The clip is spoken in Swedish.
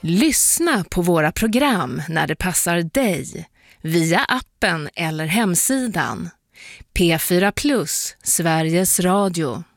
Lyssna på våra program när det passar dig via appen eller hemsidan. P4 Plus, Sveriges Radio.